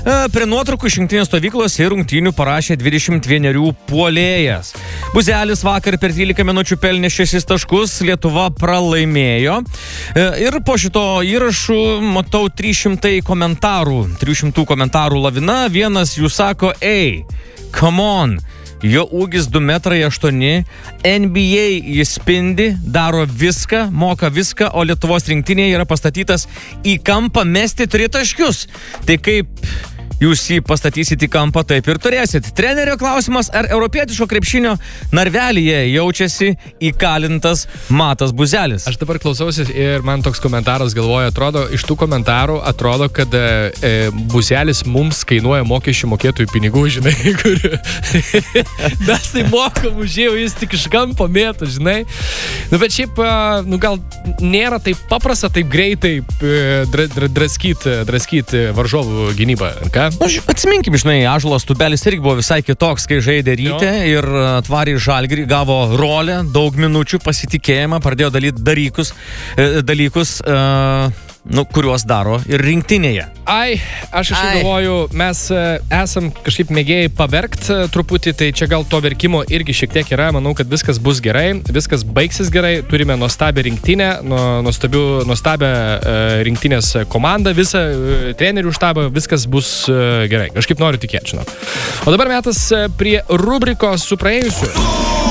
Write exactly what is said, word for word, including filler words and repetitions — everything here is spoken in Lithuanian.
Prie nuotraukų iš rinktinės stovyklos ir rungtynių parašė dvidešimt vienerių puolėjas. Buzelis vakar per trylika minučių pelnė šešis taškus, Lietuva pralaimėjo. Ir po šito įrašų matau trys šimtai komentarų, trijų šimtų komentarų lavina. Vienas jų sako, ei, come on. Jo ūgis du metrai aštuoni, N B A jis spindi, daro viską, moka viską, o Lietuvos rinktinėje yra pastatytas į kampą mesti tritaškius. Tai kaip jūs jį pastatysit į kampą, taip ir turėsit. Trenerio klausimas, ar europietiško krepšinio narvelyje jaučiasi įkalintas Matas Buzelis? Aš dabar klausausi ir man toks komentaras galvoja, atrodo, iš tų komentarų atrodo, kad e, Buzelis mums kainuoja mokesčių mokėtojų pinigų, žinai, kur mes tai mokam už jį, jis tik iš kampo mėtų, žinai. Nu, bet šiaip, nu, gal nėra taip paprasta, taip greitai dra, dra, draskyti, draskyti varžovų gynybą, ką? Nu, atsiminkim, žinai, Ąžuolas Tubelis irgi buvo visai kitoks, kai žaidė Ryte ir atvarė Žalgirį, gavo rolę, daug minučių, pasitikėjimą, pradėjo dalyti dalykus, dalykus uh, nu, kuriuos daro ir rinktinėje. Ai, aš kažkaip galvoju, mes esam kažkaip mėgėjai paverkt truputį, tai čia gal to verkimo irgi šiek tiek yra, manau, kad viskas bus gerai, viskas baigsis gerai, turime nuostabią rinktinę, nuostabių, nuostabią rinktinės komandą, visą trenerių štabą, viskas bus gerai. Kažkaip noriu tikėti, žinau. O dabar metas prie rubrikos su praėjusiu.